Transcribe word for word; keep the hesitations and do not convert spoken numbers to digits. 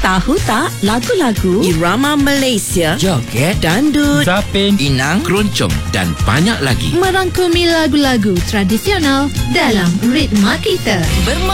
Tahu tak lagu-lagu irama Malaysia, Joget, dandut, Zapin, Inang, Keroncong dan banyak lagi. Merangkumi lagu-lagu tradisional dalam ritma kita. bermain